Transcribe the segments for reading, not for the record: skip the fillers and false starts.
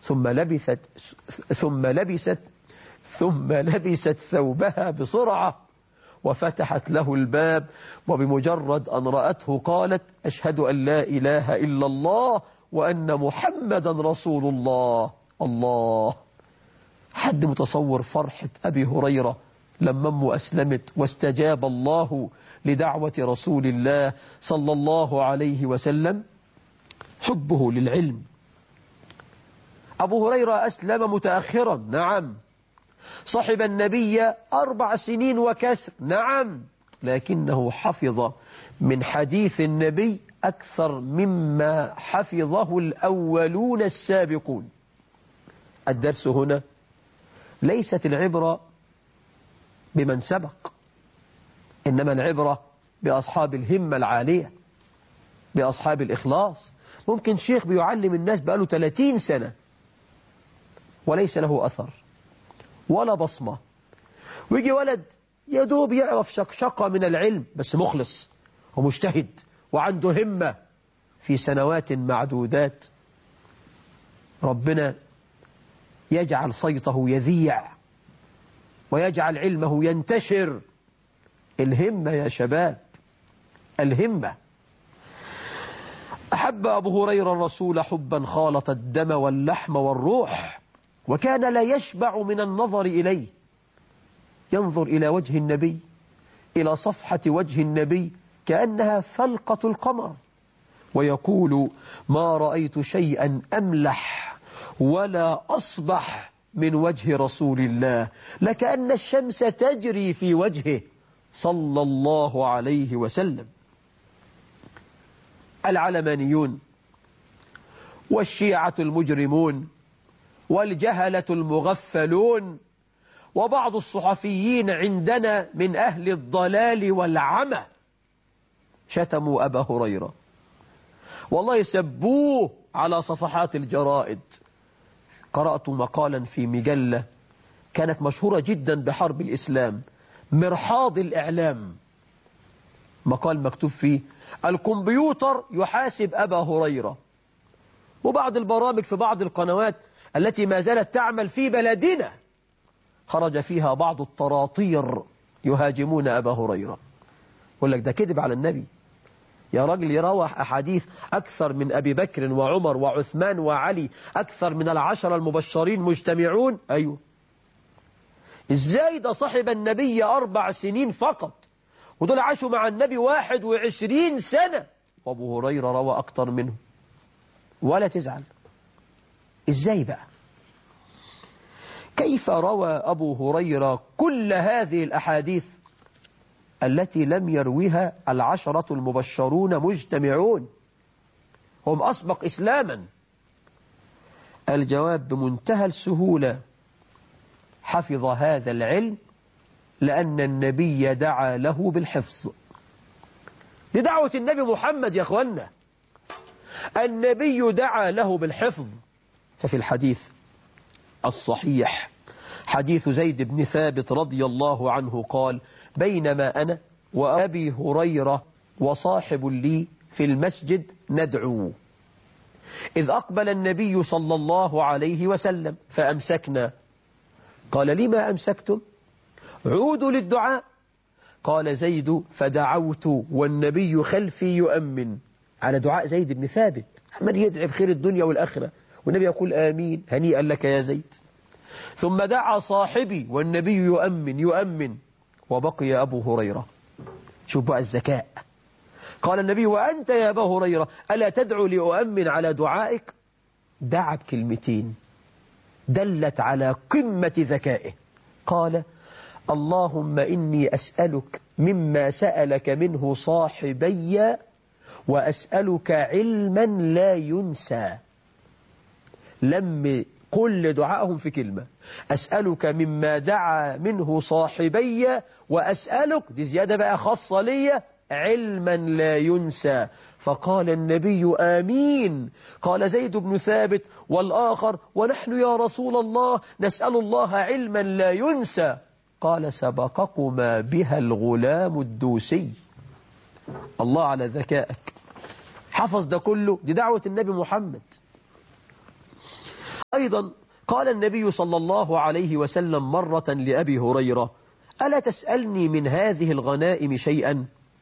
ثم لبست ثم لبست ثوبها بسرعة وفتحت له الباب، وبمجرد أن رأته قالت: أشهد أن لا إله إلا الله وأن محمدا رسول الله. الله، حد متصور فرحة أبي هريرة لما أمه أسلمت واستجاب الله لدعوة رسول الله صلى الله عليه وسلم؟ حبه للعلم. أبو هريرة أسلم متأخرا، نعم. صحب النبي 4 سنين وكسر، نعم، لكنه حفظ من حديث النبي أكثر مما حفظه الأولون السابقون. الدرس هنا ليست العبرة بمن سبق، إنما العبرة بأصحاب الهمة العالية، بأصحاب الإخلاص. ممكن شيخ بيعلم الناس بقاله 30 سنة وليس له أثر ولا بصمة، ويجي ولد يدوب يعرف شقشقة من العلم بس مخلص ومجتهد وعنده همة، في سنوات معدودات ربنا يجعل صيته يذيع ويجعل علمه ينتشر. الهمة يا شباب، الهمة. أحب أبو هريرة الرسول حبا خالط الدم واللحم والروح، وكان لا يشبع من النظر إليه. ينظر إلى وجه النبي، إلى صفحة وجه النبي كأنها فلقة القمر، ويقول: ما رأيت شيئا أملح ولا أصبح من وجه رسول الله، لكأن الشمس تجري في وجهه صلى الله عليه وسلم. العلمانيون والشيعة المجرمون والجهلة المغفلون وبعض الصحفيين عندنا من أهل الضلال والعمى شتموا أبا هريرة، والله سبوه على صفحات الجرائد. قرأت مقالا في مجلة كانت مشهورة جدا بحرب الإسلام، مرحاض الإعلام، مقال مكتوب فيه: الكمبيوتر يحاسب أبا هريرة. وبعض البرامج في بعض القنوات التي ما زالت تعمل في بلدنا خرج فيها بعض الطراطير يهاجمون أبا هريرة. يقول لك ده كذب على النبي، يا راجل يروح أحاديث أكثر من أبي بكر وعمر وعثمان وعلي، أكثر من 10 المبشرين مجتمعون. أيوه، إزاي ده صاحب النبي 4 سنين فقط، ودول عاشوا مع النبي 21 سنة، وأبو هريرة روى أكثر منه. ولا تزعل، إزاي بقى؟ كيف روى أبو هريرة كل هذه الأحاديث التي لم يرويها 10 المبشرون مجتمعون، هم أسبق إسلاما؟ الجواب بمنتهى السهولة: حفظ هذا العلم لأن النبي دعا له بالحفظ. دي دعوة النبي محمد يا أخوانا، النبي دعا له بالحفظ. ففي الحديث الصحيح حديث زيد بن ثابت رضي الله عنه قال: بينما أنا وأبي هريرة وصاحب لي في المسجد ندعو، إذ أقبل النبي صلى الله عليه وسلم فأمسكنا. قال: لما أمسكتم؟ عودوا للدعاء. قال زيد: فدعوت والنبي خلفي يؤمن. على دعاء زيد بن ثابت، عمال يدعي بخير الدنيا والآخرة، والنبي يقول: آمين، هنيئا لك يا زيد. ثم دعا صاحبي والنبي يؤمن، وبقي أبو هريرة. شوف بقى الذكاء. قال النبي: وأنت يا أبا هريرة ألا تدعو لأؤمن على دعائك؟ دعا بكلمتين دلت على قمة ذكائه. قال: اللهم إني أسألك مما سألك منه صاحبي، وأسألك علما لا ينسى. لم كل دعائهم في كلمة: أسألك مما دعا منه صاحبي، وأسألك، دي زيادة بقى خاصة لي، علما لا ينسى. فقال النبي: آمين. قال زيد بن ثابت والآخر: ونحن يا رسول الله نسأل الله علما لا ينسى. قال: سبقكما بها الغلام الدوسي. الله على ذكائك، حفظ ده كله. دي دعوة النبي محمد. أيضا قال النبي صلى الله عليه وسلم مرة لأبي هريرة: ألا تسألني من هذه الغنائم شيئا؟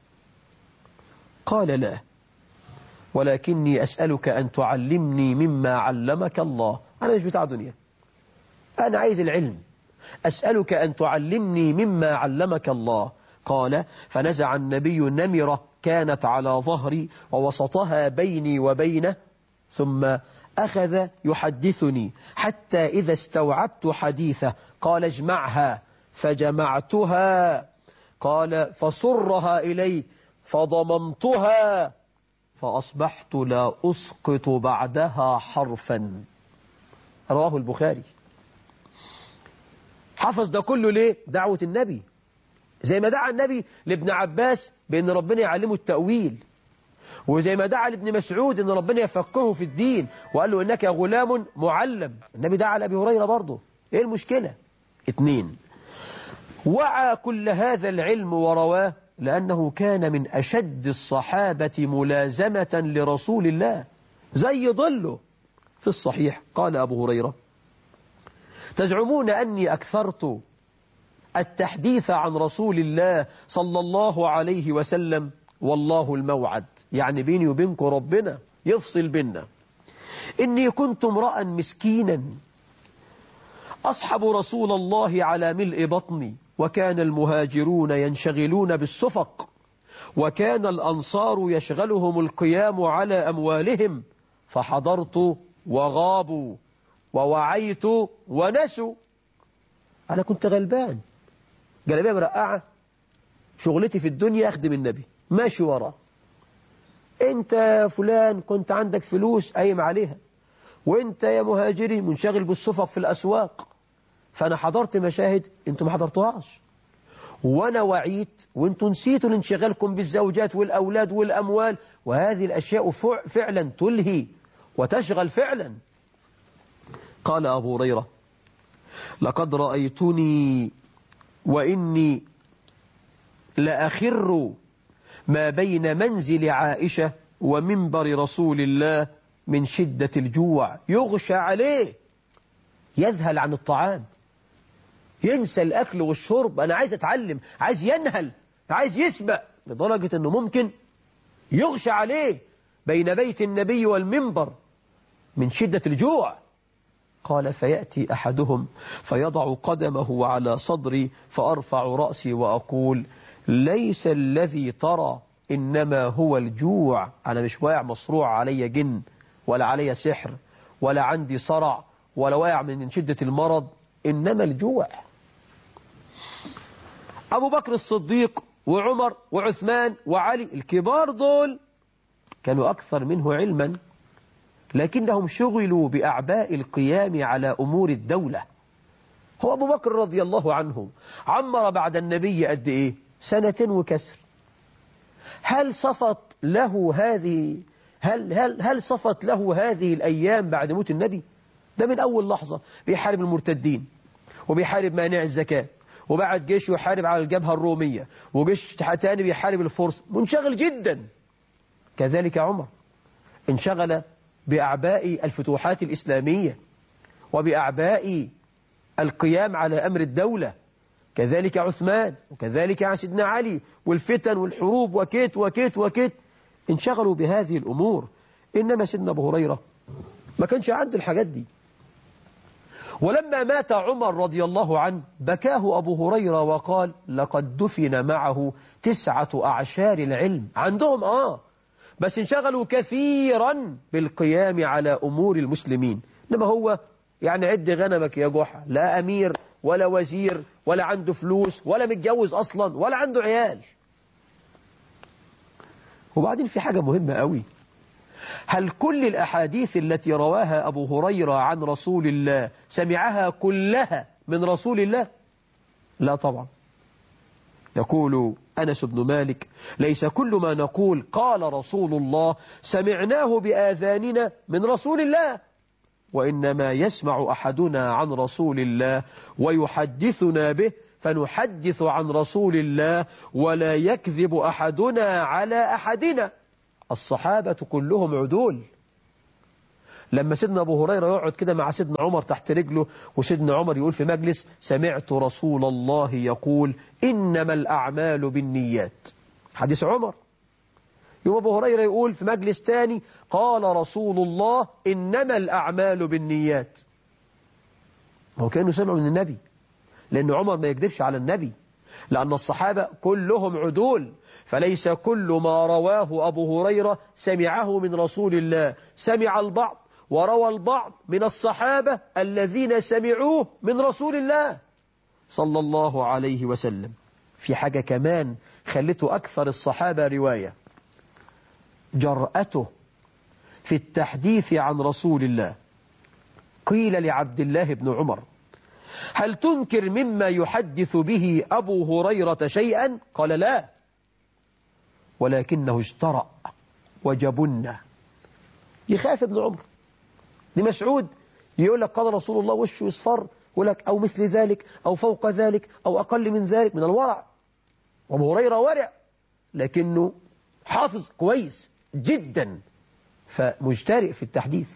قال: لا، ولكني أسألك أن تعلمني مما علمك الله. أنا مش بتاع دنيا، أنا عايز العلم، أسألك أن تعلمني مما علمك الله. قال: فنزع النبي نمرة كانت على ظهري ووسطها بيني وبينه، ثم أخذ يحدثني حتى إذا استوعبت حديثه قال: اجمعها، فجمعتها. قال: فصرها إلي فضممتها، فأصبحت لا أسقط بعدها حرفا. رواه البخاري. حفظ ده كله ليه؟ دعوة النبي، زي ما دعا النبي لابن عباس بأن ربنا يعلمه التأويل، وزي ما دعا لابن مسعود أن ربنا يفقهه في الدين وقال له إنك غلام معلم. النبي دعا لأبي هريرة برضه. إيه المشكلة؟ 2، وعى كل هذا العلم ورواه لأنه كان من أشد الصحابة ملازمة لرسول الله، زي ظله. في الصحيح قال أبو هريرة: تزعمون أني أكثرت التحديث عن رسول الله صلى الله عليه وسلم، والله الموعد، يعني بيني وبينكم ربنا يفصل بيننا، إني كنت امرأ مسكينا أصحب رسول الله على ملء بطني، وكان المهاجرون ينشغلون بالسفق، وكان الأنصار يشغلهم القيام على أموالهم، فحضرت وغابوا ووعيت ونسوا. أنا كنت غلبان، جلبية مرقعة، شغلتي في الدنيا أخدم النبي، ماشي وراه. أنت يا فلان كنت عندك فلوس قايم عليها، وأنت يا مهاجري منشغل بالسفق في الأسواق، فأنا حضرت مشاهد أنتم ما حضرتوهاش، وأنا وعيت وأنتم نسيتوا انشغالكم بالزوجات والأولاد والأموال، وهذه الأشياء فعلا تلهي وتشغل فعلا. قال أبو هريرة: لقد رأيتني وإني لأخر ما بين منزل عائشة ومنبر رسول الله من شدة الجوع، يغشى عليه، يذهل عن الطعام، ينسى الأكل والشرب. أنا عايز أتعلم، عايز ينهل، عايز يسبق، لدرجة أنه ممكن يغشى عليه بين بيت النبي والمنبر من شدة الجوع. قال: فيأتي أحدهم فيضع قدمه على صدري فأرفع رأسي وأقول: ليس الذي ترى، إنما هو الجوع. أنا مش واقع مصروع علي جن، ولا علي سحر، ولا عندي صرع، ولا واقع من شدة المرض، إنما الجوع. أبو بكر الصديق وعمر وعثمان وعلي الكبار دول كانوا أكثر منه علما، لكنهم شغلوا بأعباء القيام على أمور الدولة. هو أبو بكر رضي الله عنه عمر بعد النبي قد إيه؟ 2 سنين وكسر. هل صفت له هذه الأيام بعد موت النبي؟ ده من أول لحظة بيحارب المرتدين، وبيحارب مانع الزكاة، وبعد جيش يحارب على الجبهة الرومية، وجيش تاني بيحارب الفرس، منشغل جدا. كذلك عمر انشغل بأعباء الفتوحات الإسلامية وبأعباء القيام على أمر الدولة. كذلك عثمان، وكذلك سيدنا علي، والفتن والحروب وكيت وكيت وكيت، انشغلوا بهذه الأمور. إنما سيدنا أبو هريرة ما كانش عنده الحاجات دي. ولما مات عمر رضي الله عنه بكاه أبو هريرة وقال: لقد دفن معه 9 أعشار العلم. عندهم بس انشغلوا كثيرا بالقيام على أمور المسلمين. إنما هو يعني عد غنمك يا جحا، لا أمير ولا وزير ولا عنده فلوس ولا متجوز أصلا ولا عنده عيال. وبعدين في حاجة مهمة قوي، هل كل الأحاديث التي رواها أبو هريرة عن رسول الله سمعها كلها من رسول الله؟ لا طبعا. يقول أنس بن مالك: ليس كل ما نقول قال رسول الله سمعناه بآذاننا من رسول الله، وإنما يسمع أحدنا عن رسول الله ويحدثنا به، فنحدث عن رسول الله ولا يكذب أحدنا على أحدنا. الصحابة كلهم عدول، لما سيدنا أبو هريرة يقعد كده مع سيدنا عمر تحت رجله، وسيدنا عمر يقول في مجلس: سمعت رسول الله يقول إنما الأعمال بالنيات، حديث عمر. يوم أبو هريرة يقول في مجلس تاني: قال رسول الله إنما الأعمال بالنيات. هو كانوا سمعوا من النبي، لأن عمر ما يكذبش على النبي، لأن الصحابة كلهم عدول، فليس كل ما رواه أبو هريرة سمعه من رسول الله، سمع البعض وروى البعض من الصحابة الذين سمعوه من رسول الله صلى الله عليه وسلم. في حاجة كمان خلته أكثر الصحابة رواية: جرأته في التحديث عن رسول الله. قيل لعبد الله بن عمر: هل تنكر مما يحدث به أبو هريرة شيئا؟ قال: لا، ولكنه اجترأ وجبن. يخاف ابن عمر. لمسعود يقول لك قال رسول الله وشه يصفر، يقول لك أو مثل ذلك أو فوق ذلك أو أقل من ذلك من الورع. وابو هريرة ورع لكنه حافظ كويس جدا، فمجترئ في التحديث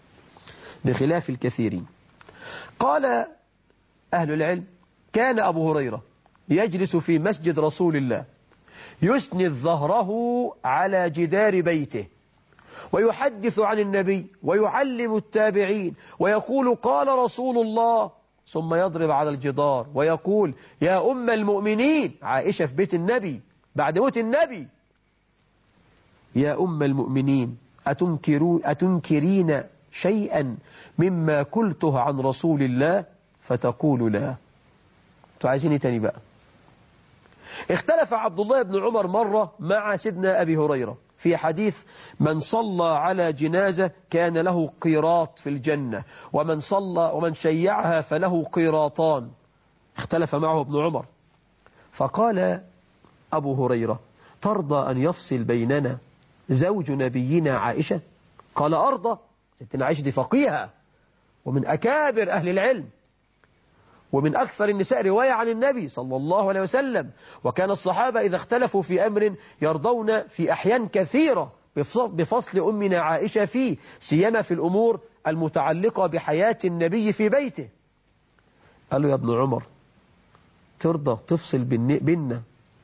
بخلاف الكثيرين. قال أهل العلم: كان أبو هريرة يجلس في مسجد رسول الله يسند ظهره على جدار بيته ويحدث عن النبي ويعلم التابعين ويقول قال رسول الله، ثم يضرب على الجدار ويقول: يا أم المؤمنين، عائشة في بيت النبي بعد موت النبي، يا أم المؤمنين أتنكرين شيئا مما قلته عن رسول الله؟ فتقول: لا. انتوا عايزين ايه تاني بقى؟ اختلف عبد الله بن عمر مرة مع سيدنا أبي هريرة في حديث: من صلى على جنازة كان له قيراط في الجنة، ومن شيعها فله قيراطان. اختلف معه ابن عمر، فقال أبو هريرة: ترضى أن يفصل بيننا زوج نبينا عائشة؟ قال: أرضى. ستنا عائشة دي فقيهة ومن أكابر أهل العلم ومن أكثر النساء رواية عن النبي صلى الله عليه وسلم، وكان الصحابة إذا اختلفوا في أمر يرضون في أحيان كثيرة بفصل أمنا عائشة فيه، سيما في الأمور المتعلقة بحياة النبي في بيته. قالوا: يا ابن عمر، ترضى تفصل بيننا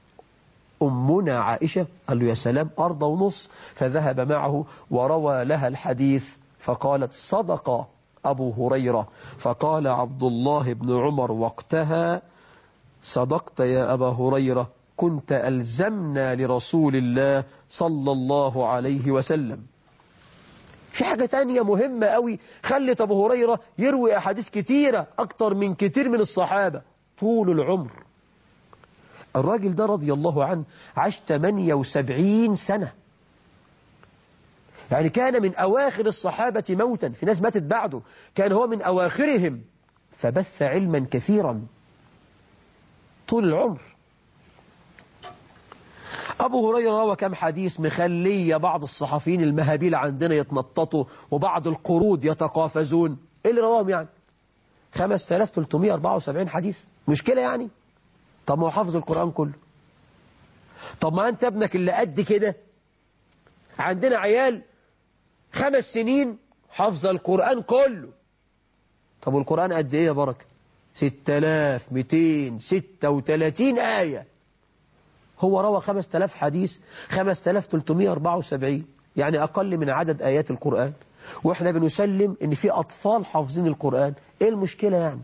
أمنا عائشة؟ قال له: يا سلام، أرضى ونص. فذهب معه وروى لها الحديث، فقالت: صدق أبو هريرة. فقال عبد الله بن عمر وقتها: صدقت يا أبا هريرة، كنت ألزمنا لرسول الله صلى الله عليه وسلم. في حاجة تانية مهمة قوي خلت أبو هريرة يروي أحاديث كتيرة أكتر من كتير من الصحابة: طول العمر. الراجل ده رضي الله عنه عاش 78 سنة، يعني كان من أواخر الصحابة موتا، في ناس ماتت بعده، كان هو من أواخرهم، فبث علما كثيرا طول العمر. أبو هريرة روى كم حديث مخلية بعض الصحفيين المهابيل عندنا يتنططوا وبعض القرود يتقافزون. إيه اللي رواهم يعني؟ 5374 حديث، مشكلة يعني؟ طب ما هو حافظ القرآن كله. طب ما أنت ابنك اللي قد كده، عندنا عيال 5 سنين حافظ القرآن كله. طب والقرآن قد إيه يا بركة؟ 6236 آية. هو روى 5000 حديث، 5374، يعني أقل من عدد آيات القرآن، وإحنا بنسلم إن في أطفال حافظين القرآن. إيه المشكلة يعني؟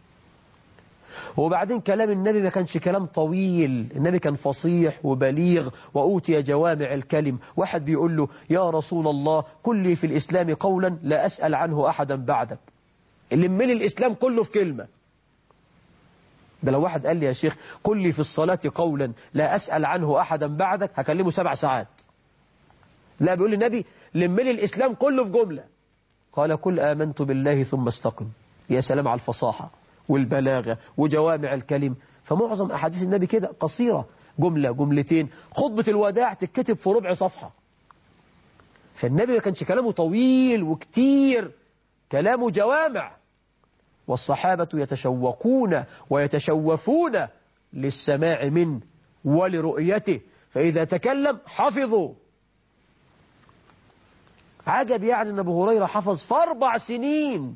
وبعدين كلام النبي ما كانش كلام طويل، النبي كان فصيح وبليغ وأوتي جوامع الكلم. واحد بيقول له: يا رسول الله، قل لي في الإسلام قولا لا أسأل عنه أحدا بعدك. اللي من الإسلام كله في كلمة. ده لو واحد قال لي: يا شيخ قل لي في الصلاة قولا لا أسأل عنه أحدا بعدك، هكلمه 7 ساعات. لا، بيقول النبي: لم لي الإسلام كله في جملة. قال: قل آمنت بالله ثم استقم. يا سلام على الفصاحة والبلاغة وجوامع الكلم. فمعظم أحاديث النبي كده قصيرة، جملة جملتين. خطبة الوداع تتكتب في ربع صفحة. فالنبي ما كانش كلامه طويل وكتير، كلامه جوامع. والصحابة يتشوقون ويتشوفون للسماع منه ولرؤيته، فإذا تكلم حفظوا. عجب يعني أن أبو هريرة حفظ في 4 سنين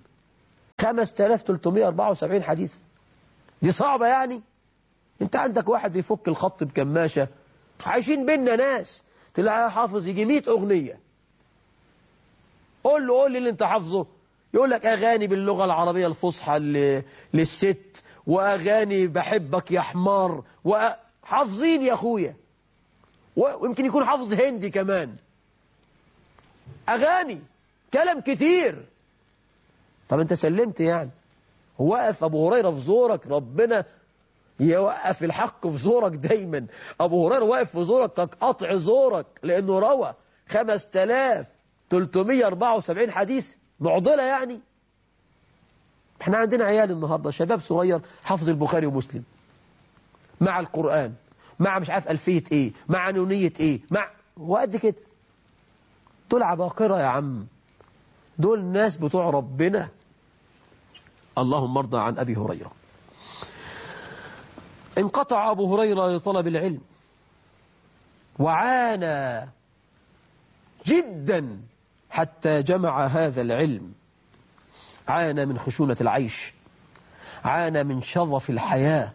5374 حديث. دي صعبة يعني. انت عندك واحد بيفك الخط بكماشة، عايشين بينا ناس تلاقيه حافظ يجي 100 أغنية. قول لي اللي انت حافظه، يقول لك أغاني باللغة العربية الفصحى للست، وأغاني بحبك يا حمار، حافظين يا أخويا، ويمكن يكون حافظ هندي كمان، أغاني كلام كتير. طب انت سلمت يعني. وقف أبو هريرة في زورك، ربنا يوقف الحق في زورك دايما. أبو هريرة واقف في زورك كقطع زورك، لأنه روى 5374 حديث، معضلة يعني. احنا عندنا عيال النهاردة، شباب صغير حفظ البخاري ومسلم مع القرآن، مع مش عارف ألفية ايه، مع نونية ايه، مع وقد كده. دول عباقرة يا عم، دول ناس بتوع ربنا. اللهم ارضى عن أبي هريرة. انقطع أبو هريرة لطلب العلم، وعانى جدا حتى جمع هذا العلم. عانى من خشونة العيش، عانى من شظف الحياة.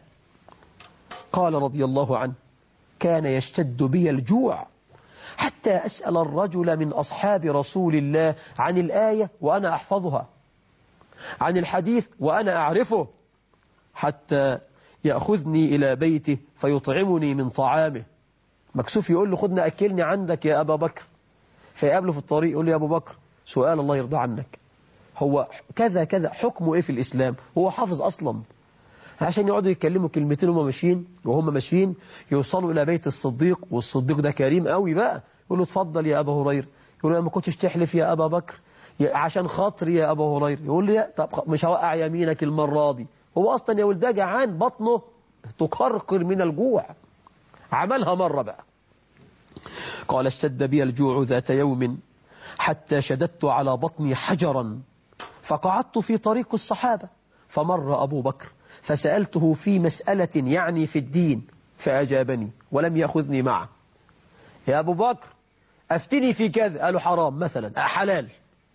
قال رضي الله عنه: كان يشتد بي الجوع حتى أسأل الرجل من أصحاب رسول الله عن الآية وأنا أحفظها، عن الحديث وأنا أعرفه، حتى يأخذني إلى بيته فيطعمني من طعامه. مكسوف يقول له: خدنا أكلني عندك يا أبا بكر. فيقابله في الطريق يقول له: يا أبو بكر، سؤال الله يرضى عنك، هو كذا كذا حكمه إيه في الإسلام؟ هو حافظ أصلا. عشان يقعدوا يتكلموا كلمتين وهم ماشيين يوصلوا إلى بيت الصديق، والصديق ده كريم قوي بقى، يقول له: اتفضل يا أبا هريرة. يقول له: ما كنتش تحلف يا أبا بكر عشان خاطري يا أبا هريرة؟ يقول له: طب مش هوقع يمينك المرة دي. هو أصلا يا ولده جعان، بطنه تقرقر من الجوع. عملها مرة بقى. قال: اشتد بي الجوع ذات يوم حتى شددت على بطني حجرا، فقعدت في طريق الصحابة، فمر أبو بكر فسألته في مسألة يعني في الدين، فأجابني ولم يأخذني معه. يا أبو بكر أفتني في كذا، قالوا حرام مثلا، حلال،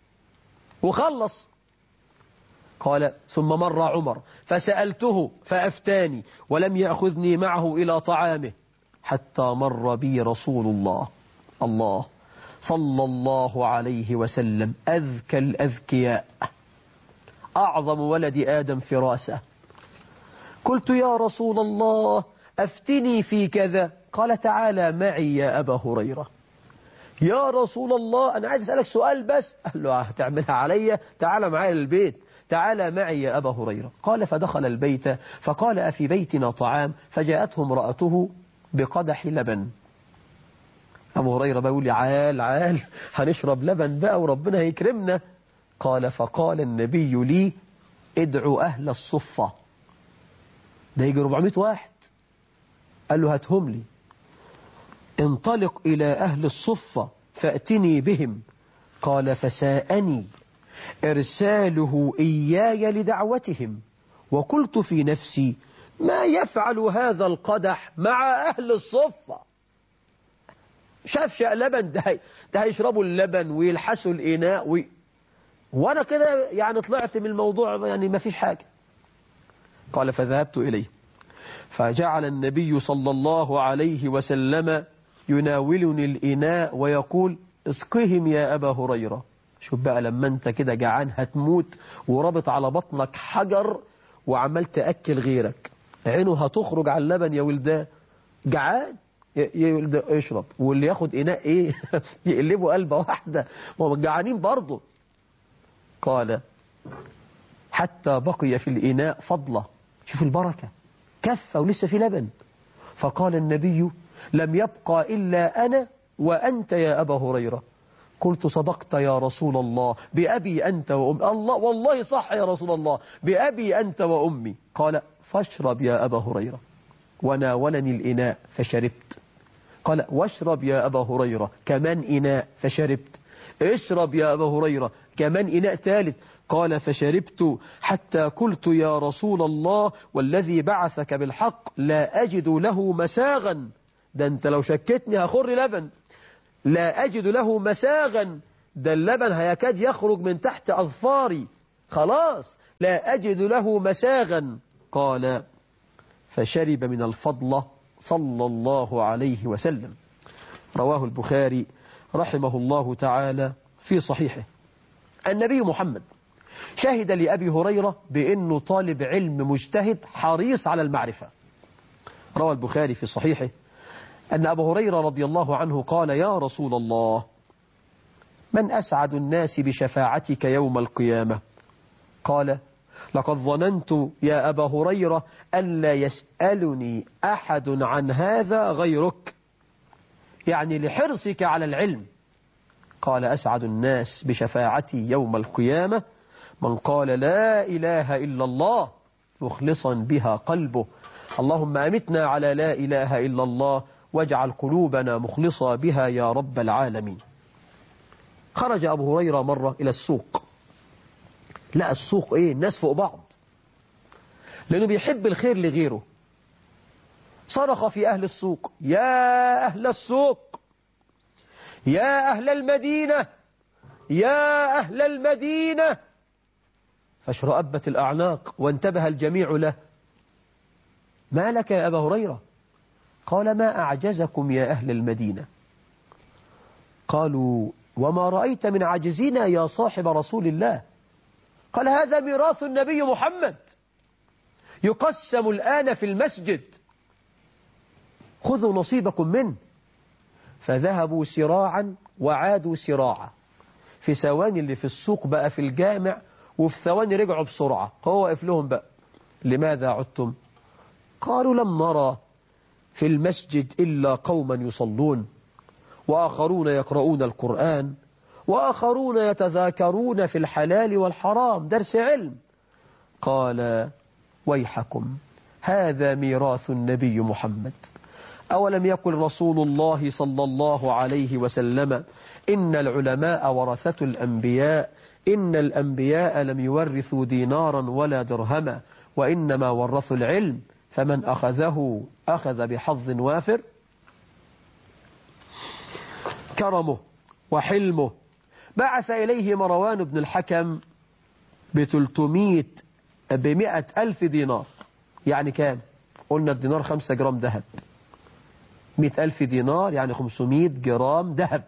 وخلص. قال: ثم مر عمر فسألته فأفتاني ولم يأخذني معه إلى طعامه، حتى مر بي رسول الله صلى الله عليه وسلم، أذكى الأذكياء، أعظم ولد آدم فراسة. قلت: يا رسول الله أفتني في كذا. قال: تعالى معي يا أبا هريرة. يا رسول الله أنا عايز أسألك سؤال بس. قال له: هتعملها عليا؟ تعالى معي للبيت، تعالى معي يا أبا هريرة. قال: فدخل البيت فقال: أفي بيتنا طعام؟ فجاءته امرأته بقدح لبن. أبو هريرة بيقول: عال هنشرب لبن بقى وربنا هيكرمنا. قال: فقال النبي لي: ادعوا أهل الصفة. ده يجي 400 واحد. قال له: هاتهم لي. انطلق إلى أهل الصفة فأتني بهم. قال: فساءني إرساله إياي لدعوتهم، وقلت في نفسي: ما يفعل هذا القدح مع أهل الصفة؟ شاف لبن، ده هيشربوا اللبن ويلحسوا الإناء وأنا كده يعني طلعت من الموضوع يعني ما فيش حاجة. قال: فذهبت إليه فجعل النبي صلى الله عليه وسلم يناولني الإناء ويقول: اسقهم يا أبا هريرة. شوف بقى لما انت كده جعان هتموت ورابط على بطنك حجر وعمال تأكل غيرك، عينه هتخرج على اللبن يا ولدان. جعان يشرب، واللي ياخد إناء ايه يقلبوا قلبة واحدة، وهم جعانين برضه. قال: حتى بقي في الإناء فضلة. شوف البركة، كفة ولسه في لبن. فقال النبي: لم يبقى إلا أنا وأنت يا أبا هريرة. قلت: صدقت يا رسول الله، بأبي أنت وأمي. الله والله صح يا رسول الله، بأبي أنت وأمي. قال: فاشرب يا أبا هريرة. وناولني الإناء فشربت. قال: واشرب يا أبا هريرة، كمان إناء فشربت. اشرب يا أبا هريرة، كمان إناء ثالث. قال: فشربت حتى قلت: يا رسول الله والذي بعثك بالحق لا أجد له مساغا. ده أنت لو شكتني هخر لبن. لا أجد له مساغا ده اللبن هيكاد يخرج من تحت أظفاري، خلاص لا أجد له مساغا. قال فشرب من الفضلة صلى الله عليه وسلم. رواه البخاري رحمه الله تعالى في صحيحه. النبي محمد شهد لأبي هريرة بأنه طالب علم مجتهد حريص على المعرفة. روى البخاري في صحيحه أن أبا هريرة رضي الله عنه قال يا رسول الله من أسعد الناس بشفاعتك يوم القيامة؟ قال لقد ظننت يا أبا هريرة أن لا يسألني أحد عن هذا غيرك، يعني لحرصك على العلم. قال أسعد الناس بشفاعتي يوم القيامة من قال لا إله إلا الله مخلصا بها قلبه. اللهم أمتنا على لا إله إلا الله واجعل قلوبنا مخلصة بها يا رب العالمين. خرج أبو هريرة مرة إلى السوق، لا السوق الناس فوق بعض، لأنه بيحب الخير لغيره. صرخ في أهل السوق يا أهل السوق، يا أهل المدينة، يا أهل المدينة. فاشرأبت الأعناق وانتبه الجميع له. ما لك يا أبا هريرة؟ قال ما أعجزكم يا أهل المدينة؟ قالوا وما رأيت من عجزنا يا صاحب رسول الله؟ قال هذا ميراث النبي محمد يقسم الآن في المسجد، خذوا نصيبكم منه. فذهبوا سراعا وعادوا سراعا، في ثواني اللي في السوق بقى في الجامع، وفي ثواني رجعوا بسرعة. هو وقف لهم بقى لماذا عدتم؟ قالوا لم نرى في المسجد إلا قوما يصلون وآخرون يقرؤون القرآن وآخرون يتذاكرون في الحلال والحرام، درس علم. قال ويحكم هذا ميراث النبي محمد. أولم يقل رسول الله صلى الله عليه وسلم إن العلماء ورثة الأنبياء، إن الأنبياء لم يورثوا دينارا ولا درهما وإنما ورثوا العلم فمن أخذه أخذ بحظ وافر. كرمه وحلمه بعث إليه مروان بن الحكم ب100 ألف دينار. يعني كام؟ قلنا الدينار 5 جرام ذهب، 100 ألف دينار يعني 500 جرام ذهب،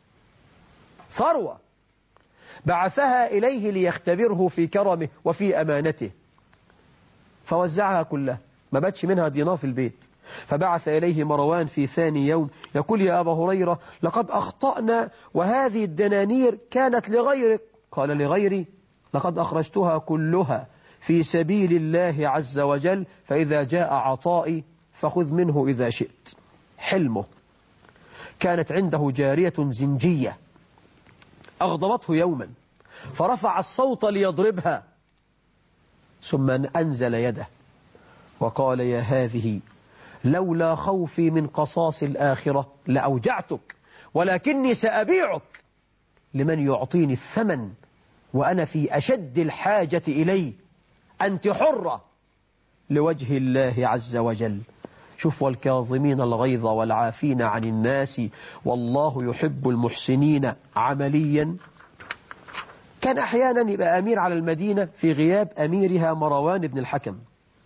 ثروة. بعثها إليه ليختبره في كرمه وفي أمانته، فوزعها كلها، ما باتش منها دينار في البيت. فبعث إليه مروان في ثاني يوم يقول يا أبا هريرة لقد أخطأنا وهذه الدنانير كانت لغيرك. قال لغيري؟ لقد أخرجتها كلها في سبيل الله عز وجل، فإذا جاء عطائي فخذ منه إذا شئت. حلمه. كانت عنده جارية زنجية أغضبته يوما فرفع الصوت ليضربها، ثم أنزل يده وقال يا هذه لولا خوفي من قصاص الآخرة لأوجعتك، ولكني سأبيعك لمن يعطيني الثمن وأنا في أشد الحاجة إليه. أنت حرة لوجه الله عز وجل. شوف والكاظمين الغيظ والعافين عن الناس والله يحب المحسنين. عمليا كان أحيانا يبقى أمير على المدينة في غياب أميرها مروان بن الحكم،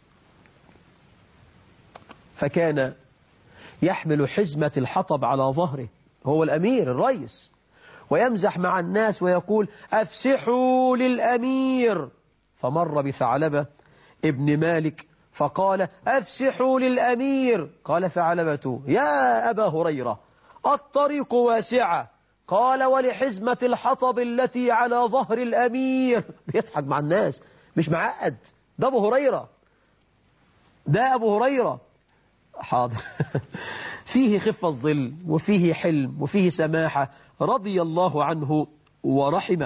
فكان يحمل حزمة الحطب على ظهره، هو الأمير الرئيس، ويمزح مع الناس ويقول أفسحوا للأمير. فمر بثعلبة ابن مالك فقال أفسحوا للأمير. قال ثعلبة يا أبا هريرة الطريق واسعة. قال ولحزمة الحطب التي على ظهر الأمير. بيضحك مع الناس، مش معقد، ده أبو هريرة، ده أبو هريرة. حاضر. فيه خفة الظل وفيه حلم وفيه سماحة، رضي الله عنه ورحمه.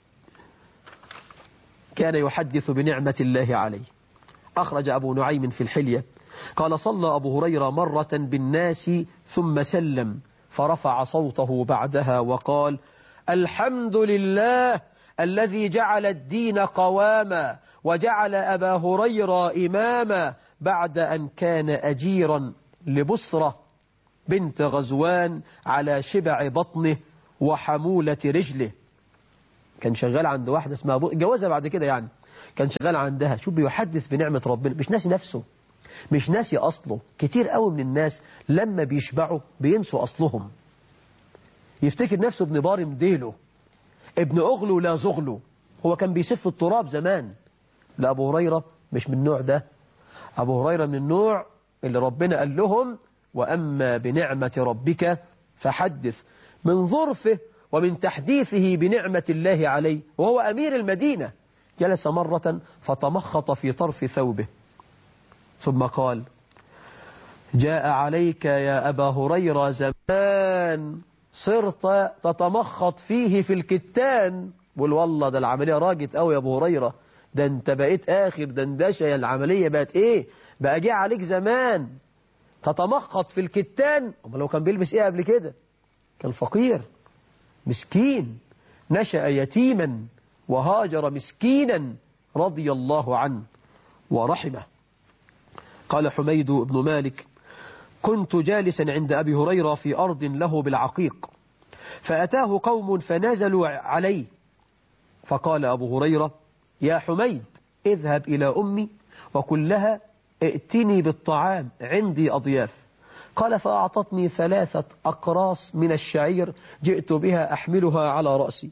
كان يحدث بنعمة الله عليه. أخرج أبو نعيم في الحلية قال صلى أبو هريرة مرة بالناس ثم سلم فرفع صوته بعدها وقال الحمد لله الذي جعل الدين قواما وجعل أبا هريرة إماما بعد أن كان أجيرا لبصرة بنت غزوان على شبع بطنه وحمولة رجله. كان شغال عند واحدة اسمها جوازها بعد كده يعني، كان شغال عندها. شوف بيحدث بنعمة ربنا، مش ناسي نفسه، مش ناسي أصله. كتير قوي من الناس لما بيشبعوا بينسوا أصلهم، يفتكر نفسه ابن بارم ديله، ابن أغلو لا زغلو. هو كان بيسف التراب زمان. لا، أبو هريرة مش من النوع ده. أبو هريرة من النوع اللي ربنا قال لهم وأما بنعمة ربك فحدث، من ظرفه ومن تحديثه بنعمة الله عليه وهو أمير المدينة. جلس مرة فتمخط في طرف ثوبه ثم قال: جاء عليك يا أبا هريرة زمان صرت تتمخط فيه في الكتان. بقول والله ده العملية راجت قوي يا أبو هريرة، ده انت بقيت آخر دندشة، يا العملية بقت ايه بقى، جاء عليك زمان تتمخط في الكتان. أما لو كان بيلبس ايه قبل كده؟ كان فقير مسكين، نشأ يتيما وهاجر مسكينا رضي الله عنه ورحمه. قال حميد بن مالك: كنت جالسا عند أبي هريرة في أرض له بالعقيق، فأتاه قوم فنزلوا عليه، فقال أبو هريرة: يا حميد اذهب إلى أمي وقل لها ائتني بالطعام عندي أضياف. قال: فأعطتني 3 أقراص من الشعير جئت بها أحملها على رأسي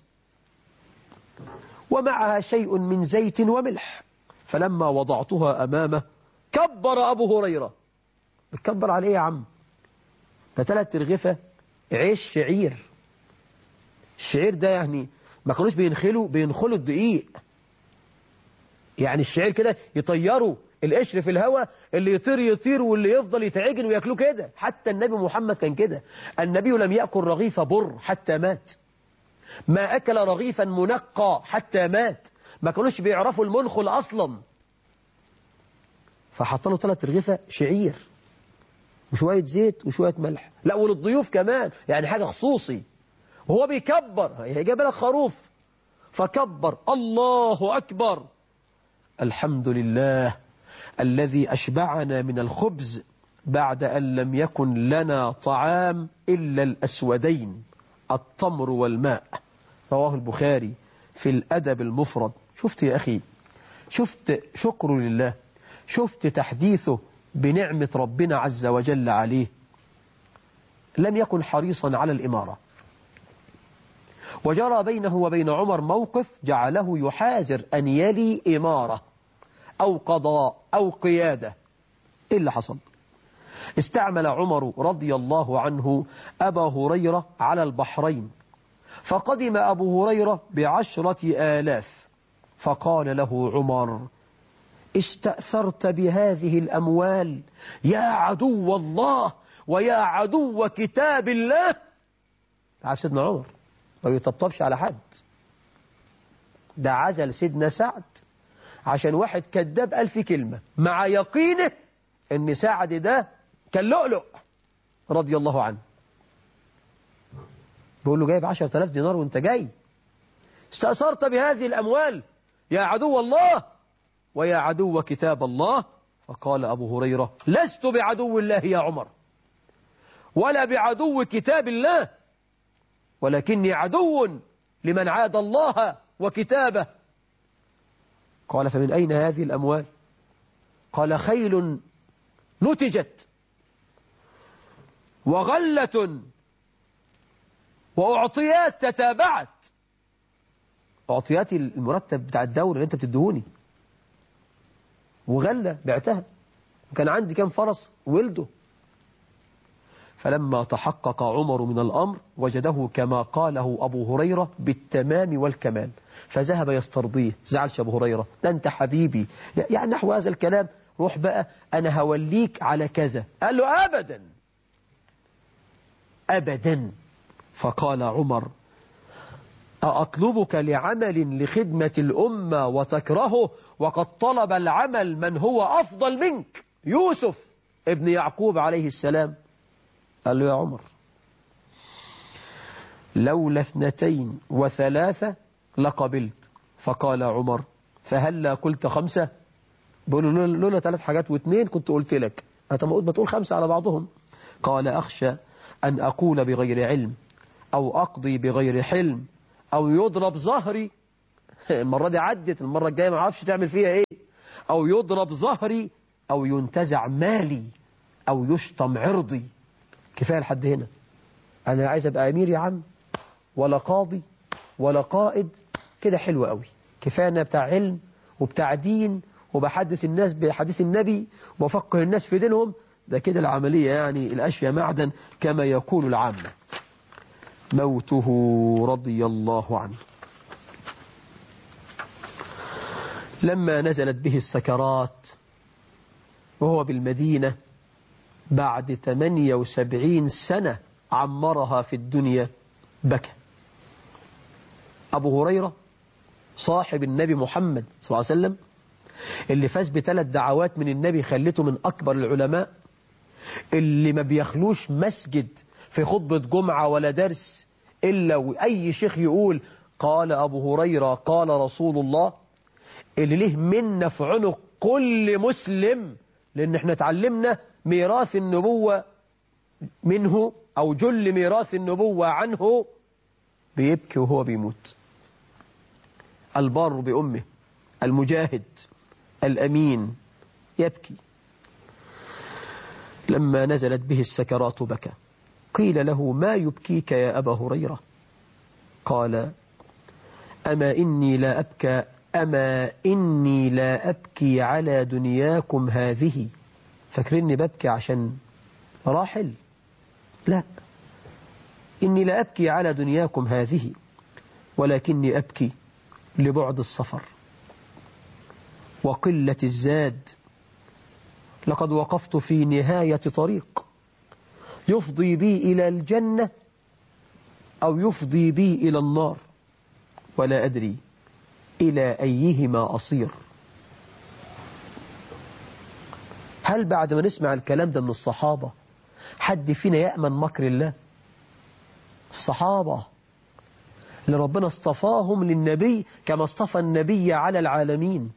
ومعها شيء من زيت وملح، فلما وضعتها أمامه كبر أبو هريرة. بتكبر عليه يا عم؟ ده 3 رغيفة عيش شعير. الشعير ده يعني ما كانوش بينخلوا الدقيق، يعني الشعير كده يطيروا القشر في الهواء، اللي يطير يطير واللي يفضل يتعجن وياكلوه كده. حتى النبي محمد كان كده. النبي لم يأكل رغيف بر حتى مات، ما أكل رغيفا منقى حتى مات، ما كانوش بيعرفوا المنخل أصلا. فحط له 3 رغيفة شعير وشوية زيت وشوية ملح، لا وللضيوف كمان، يعني حاجة خصوصي. وهو بيكبر، هي جاب لك خروف، فكبر الله أكبر، الحمد لله الذي أشبعنا من الخبز بعد أن لم يكن لنا طعام إلا الأسودين التمر والماء. رواه البخاري في الأدب المفرد. شفت يا أخي، شفت شكر لله، شفت تحديثه بنعمة ربنا عز وجل عليه. لم يكن حريصا على الإمارة، وجرى بينه وبين عمر موقف جعله يحاذر أن يلي إمارة أو قضاء أو قيادة. إيه اللي حصل؟ استعمل عمر رضي الله عنه أبا هريرة على البحرين، فقدم أبو هريرة ب10,000، فقال له عمر: استأثرت بهذه الأموال يا عدو الله ويا عدو كتاب الله. عارف سيدنا عمر ما بيطبطبش على حد، ده عزل سيدنا سعد عشان واحد كذاب 1000 كلمة، مع يقينه ان سعد ده كان لؤلؤ رضي الله عنه. بيقول له جايب 10,000 دينار وانت جاي استأثرت بهذه الأموال يا عدو الله ويا عدو كتاب الله. فقال أبو هريرة: لست بعدو الله يا عمر ولا بعدو كتاب الله، ولكني عدو لمن عاد الله وكتابه. قال: فمن أين هذه الأموال؟ قال: خيل نتجت وغلة وأعطيات تتابعت. أعطياتي المرتب بتاع الدولة اللي أنت بتدهوني، وغلة بعتها، وكان عندي كام فرس ولده. فلما تحقق عمر من الأمر وجده كما قاله أبو هريرة بالتمام والكمال، فذهب يسترضيه. زعلش أبو هريرة، ده أنت حبيبي، يعني نحو هذا الكلام، روح بقى أنا هوليك على كذا. قال له: أبدا أبدا. فقال عمر: أطلبك لعمل لخدمة الأمة وتكرهه وقد طلب العمل من هو أفضل منك، يوسف ابن يعقوب عليه السلام. قال له: يا عمر لولا 2 و3 لقبلت. فقال عمر: فهلا قلت 5؟ بقول له لولا 3 حاجات و2 كنت قلت لك، ما تقول 5 على بعضهم. قال: أخشى أن أقول بغير علم أو أقضي بغير حلم أو يضرب ظهري. المرة دي عدت، المرة الجاية ما عارفش تعمل فيها إيه. أو يضرب ظهري أو ينتزع مالي أو يشتم عرضي. كفاية لحد هنا. أنا عايز أبقى أمير يا عم، ولا قاضي ولا قائد، كده حلو قوي. كفاية أنا بتاع علم وبتاع دين وبحدث الناس بحديث النبي وبفكر الناس في دينهم. ده كده العملية يعني الأشياء معدن كما يقول العامة. موته رضي الله عنه. لما نزلت به السكرات وهو بالمدينة بعد 78 سنة عمرها في الدنيا بكى. أبو هريرة صاحب النبي محمد صلى الله عليه وسلم اللي فاز ب3 دعوات من النبي خلته من أكبر العلماء، اللي ما بيخلوش مسجد في خطبة جمعة ولا درس إلا وأي شيخ يقول قال أبو هريرة قال رسول الله، اللي له منا في عنق كل مسلم، لأن احنا اتعلمنا ميراث النبوة منه أو جل ميراث النبوة عنه. بيبكي وهو بيموت. البار بأمه المجاهد الأمين يبكي. لما نزلت به السكرات بكى. قيل له ما يبكيك يا أبا هريرة؟ قال أما إني لا أبكي على دنياكم هذه. فاكريني ببكي عشان راحل؟ لا، إني لا أبكي على دنياكم هذه ولكني أبكي لبعد السفر وقلة الزاد. لقد وقفت في نهاية طريق يفضي بي إلى الجنة أو يفضي بي إلى النار، ولا أدري إلى أيهما أصير. هل بعد ما نسمع الكلام ده من الصحابة حد فينا يأمن مكر الله؟ الصحابة اللي ربنا اصطفاهم للنبي كما اصطفى النبي على العالمين.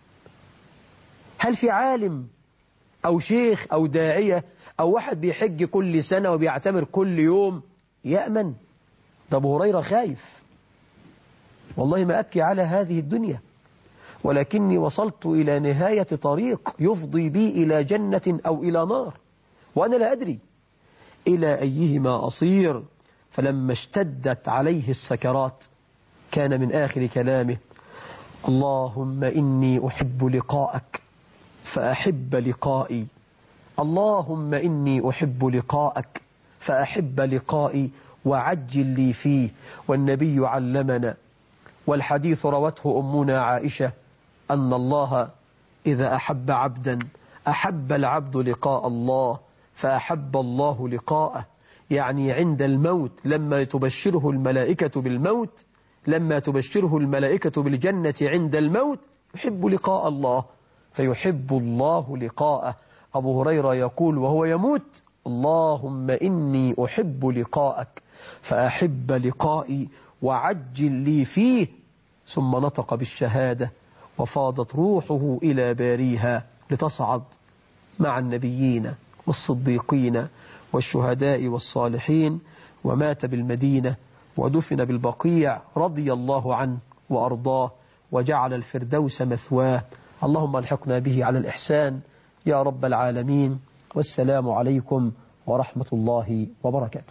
هل في عالم أو شيخ أو داعية أو واحد بيحج كل سنة وبيعتمر كل يوم يأمن؟ ده أبو هريرة خايف. والله ما أبكي على هذه الدنيا ولكني وصلت إلى نهاية طريق يفضي بي إلى جنة أو إلى نار وأنا لا أدري إلى أيهما أصير. فلما اشتدت عليه السكرات كان من آخر كلامه اللهم إني أحب لقاءك فأحب لقائي، اللهم إني أحب لقاءك فأحب لقائي وعجل لي فيه. والنبي علمنا والحديث روته أمنا عائشة أن الله إذا أحب عبدا أحب العبد لقاء الله فأحب الله لقاءه. يعني عند الموت لما تبشره الملائكة بالموت، لما تبشره الملائكة بالجنة عند الموت يحب لقاء الله فيحب الله لقاءه. أبو هريرة يقول وهو يموت اللهم إني أحب لقاءك فأحب لقائي وعجل لي فيه. ثم نطق بالشهادة وفاضت روحه إلى باريها لتصعد مع النبيين والصديقين والشهداء والصالحين، ومات بالمدينة ودفن بالبقيع رضي الله عنه وأرضاه وجعل الفردوس مثواه. اللهم الحقنا به على الإحسان يا رب العالمين. والسلام عليكم ورحمة الله وبركاته.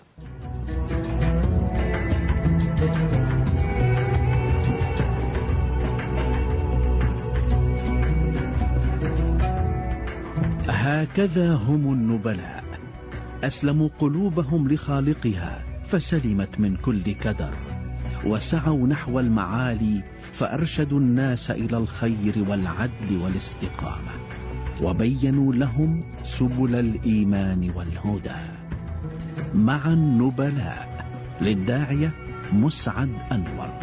هكذا هم النبلاء، أسلموا قلوبهم لخالقها فسلمت من كل كدر، وسعوا نحو المعالي فأرشدوا الناس إلى الخير والعدل والاستقامة، وبينوا لهم سبل الإيمان والهدى. مع النبلاء للداعية مسعد أنور.